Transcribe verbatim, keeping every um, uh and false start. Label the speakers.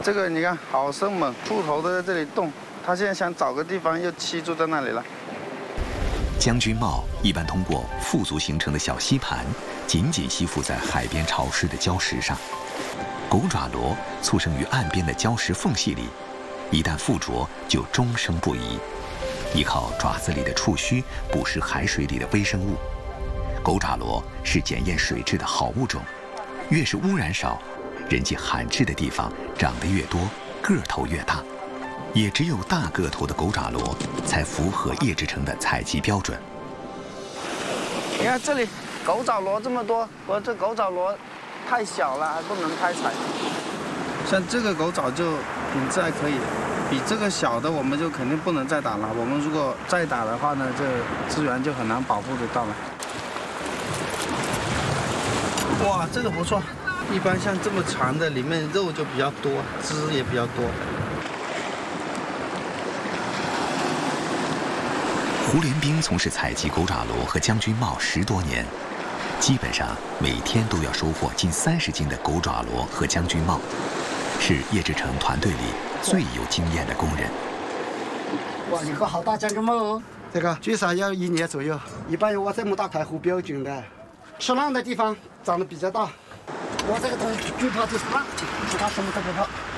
Speaker 1: 这个你看好生猛，出头都在这里动，它现在想找个地方又栖住在那里了。
Speaker 2: 将军帽一般通过附足形成的小吸盘，紧紧吸附在海边潮湿的礁石上。狗爪螺簇生于岸边的礁石缝隙里，一旦附着就终生不移，依靠爪子里的触须捕食海水里的微生物。狗爪螺是检验水质的好物种，越是污染少，人迹罕至的地方长得越多，个头越大。也只有大个头的狗爪螺才符合叶志成的采集标准。
Speaker 1: 你看这里狗爪螺这么多，我这狗爪螺太小了，还不能拍采。像这个狗爪就品质还可以，比这个小的我们就肯定不能再打了。我们如果再打的话呢，这资源就很难保护得到了。哇，这个不错。一般像这么长的，里面肉就比较多，汁也比较多。
Speaker 2: 胡连兵从事采集狗爪螺和将军帽十多年，基本上每天都要收获近三十斤的狗爪螺和将军帽，是叶志成团队里最有经验的工人。
Speaker 3: 哇，一个好大将军帽哦！这个最少要一年左右，一般有我这么大块不标准的，吃浪的地方长得比较大。我这个东西最怕就是浪，其他什么都不怕。